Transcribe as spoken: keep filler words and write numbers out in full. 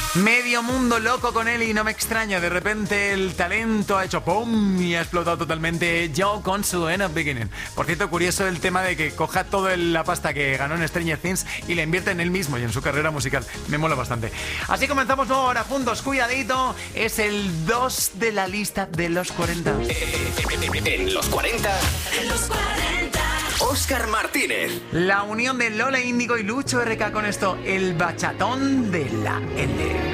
Medio mundo loco con él y no me extraña. De repente el talento ha hecho ¡pum! Y ha explotado totalmente Joe con su End of Beginning. Por cierto, curioso el tema de que coja toda la pasta que ganó en Stranger Things y la invierte en él mismo y en su carrera musical. Me mola bastante. Así comenzamos nuevo ahora juntos. Cuidadito, es el dos de la lista de los cuarenta. En los cuarenta. En los cuarenta. Óscar Martínez. La unión de Lola Índigo y Lucho R K con esto, el bachatón de la L.